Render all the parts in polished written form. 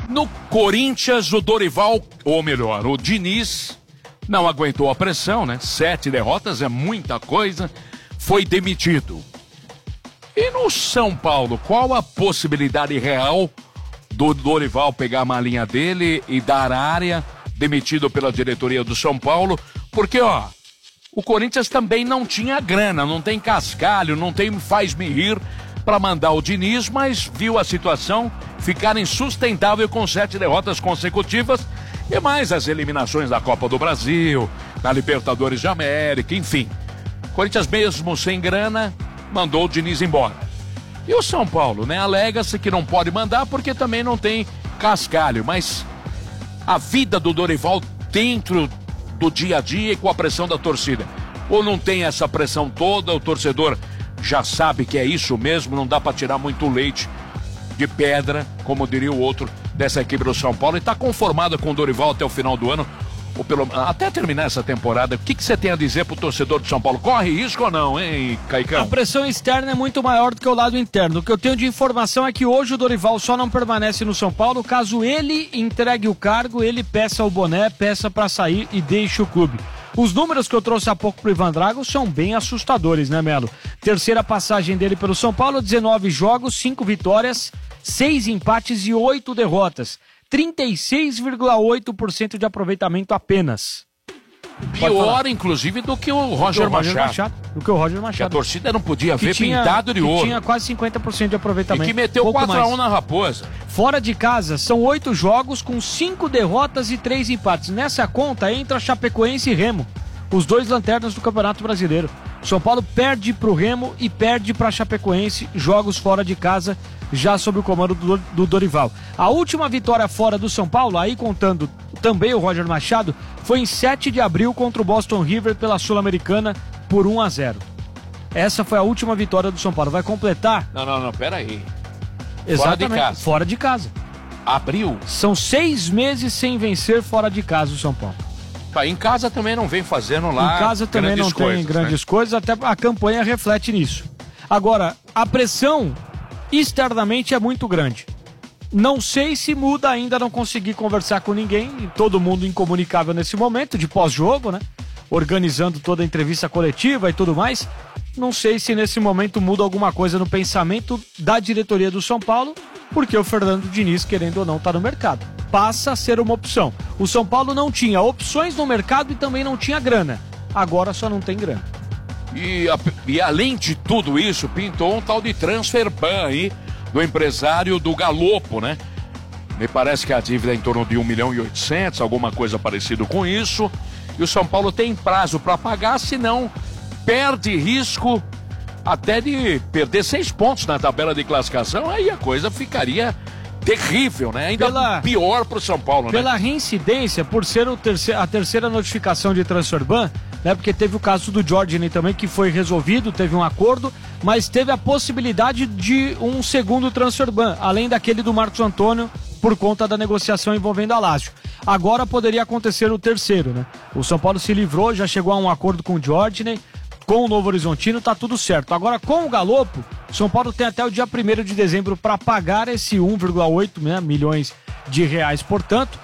No Corinthians, o Dorival, ou melhor, o Diniz, não aguentou a pressão, né? 7 derrotas é muita coisa, foi demitido. E no São Paulo, qual a possibilidade real do Dorival pegar a malinha dele e dar área, demitido pela diretoria do São Paulo? Porque, o Corinthians também não tinha grana, não tem cascalho, não tem faz-me rir para mandar o Diniz, mas viu a situação ficar insustentável com 7 derrotas consecutivas e mais as eliminações da Copa do Brasil, da Libertadores de América, enfim. Corinthians mesmo sem grana, mandou o Diniz embora. E o São Paulo, né? Alega-se que não pode mandar porque também não tem cascalho, mas a vida do Dorival dentro do dia a dia e com a pressão da torcida. Ou não tem essa pressão toda, o torcedor já sabe que é isso mesmo, não dá para tirar muito leite de pedra, como diria o outro dessa equipe do São Paulo, e está conformado com o Dorival até o final do ano, ou até terminar essa temporada. O que você tem a dizer pro torcedor de São Paulo? Corre risco ou não, hein, Caicão? A pressão externa é muito maior do que o lado interno. O que eu tenho de informação é que hoje o Dorival só não permanece no São Paulo caso ele entregue o cargo, ele peça o boné, peça para sair e deixe o clube. Os números que eu trouxe há pouco pro Ivan Drago são bem assustadores, né, Melo? Terceira passagem dele pelo São Paulo, 19 jogos, 5 vitórias, 6 empates e 8 derrotas. 36,8% de aproveitamento apenas. Pior, inclusive, do que o Roger Machado. Do que o Roger Machado. Que a torcida não podia ver pintado de ouro. Tinha quase 50% de aproveitamento. E que meteu 4-1 na Raposa. Fora de casa, são 8 jogos com 5 derrotas e 3 empates. Nessa conta entra Chapecoense e Remo, os 2 lanternas do Campeonato Brasileiro. São Paulo perde pro Remo e perde pra Chapecoense, jogos fora de casa, já sob o comando do Dorival. A última vitória fora do São Paulo, aí contando também o Roger Machado, foi em 7 de abril contra o Boston River pela Sul-Americana por 1-0. Essa foi a última vitória do São Paulo. Vai completar? Não, peraí. Exatamente, fora de casa. Abril? São 6 meses sem vencer fora de casa o São Paulo. Em casa também não vem fazendo lá. Em casa também não tem grandes coisas, até a campanha reflete nisso. Agora, a pressão externamente é muito grande. Não sei se muda ainda, não consegui conversar com ninguém, todo mundo incomunicável nesse momento, de pós-jogo, né? Organizando toda a entrevista coletiva e tudo mais. Não sei se nesse momento muda alguma coisa no pensamento da diretoria do São Paulo, porque o Fernando Diniz, querendo ou não, está no mercado. Passa a ser uma opção. O São Paulo não tinha opções no mercado e também não tinha grana. Agora só não tem grana. E além de tudo isso, pintou um tal de transfer ban aí do empresário do Galopo, né? Me parece que a dívida é em torno de 1.800.000, alguma coisa parecida com isso. E o São Paulo tem prazo para pagar, senão perde risco até de perder 6 pontos na tabela de classificação. Aí a coisa ficaria terrível, né? Ainda pior pro São Paulo, pela reincidência, por ser a terceira notificação de transfer ban, né? Porque teve o caso do Jorginho também, que foi resolvido, teve um acordo, mas teve a possibilidade de um segundo transfer ban, além daquele do Marcos Antônio, por conta da negociação envolvendo a Lazio. Agora poderia acontecer o terceiro, né? O São Paulo se livrou, já chegou a um acordo com o Jorginho, com o Novo Horizontino, tá tudo certo. Agora, com o Galopo, São Paulo tem até o dia 1º de dezembro para pagar esse 1,8 milhões de reais. Portanto,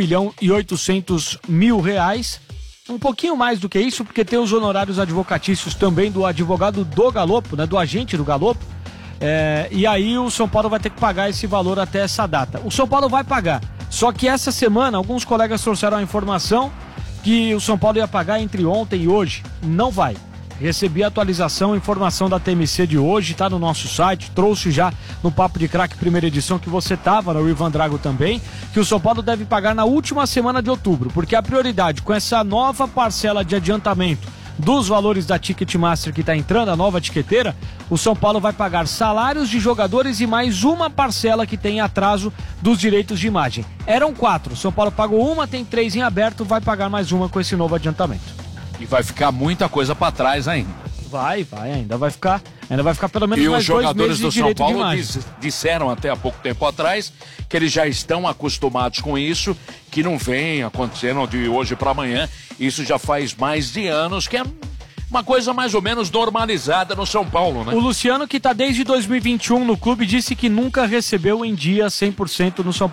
1.800.000 reais. Um pouquinho mais do que isso, porque tem os honorários advocatícios também do advogado do Galopo, né, do agente do Galopo. E aí o São Paulo vai ter que pagar esse valor até essa data. O São Paulo vai pagar. Só que essa semana, alguns colegas trouxeram a informação que o São Paulo ia pagar entre ontem e hoje. Não vai. Recebi a atualização, informação da TMC de hoje, tá no nosso site, trouxe já no Papo de Craque primeira edição, que você tava, no Ivan Drago também, que o São Paulo deve pagar na última semana de outubro, porque a prioridade com essa nova parcela de adiantamento dos valores da Ticketmaster que está entrando, a nova etiqueteira, o São Paulo vai pagar salários de jogadores e mais uma parcela que tem atraso dos direitos de imagem. Eram 4, o São Paulo pagou uma, tem 3 em aberto, vai pagar mais uma com esse novo adiantamento. E vai ficar muita coisa para trás ainda. Vai, ainda vai ficar pelo menos mais 2 meses de direito de imagem. E os jogadores do São Paulo disseram até há pouco tempo atrás que eles já estão acostumados com isso, que não vem acontecendo de hoje para amanhã. Isso já faz mais de anos, que é uma coisa mais ou menos normalizada no São Paulo, né? O Luciano, que está desde 2021 no clube, disse que nunca recebeu em dia 100% no São Paulo.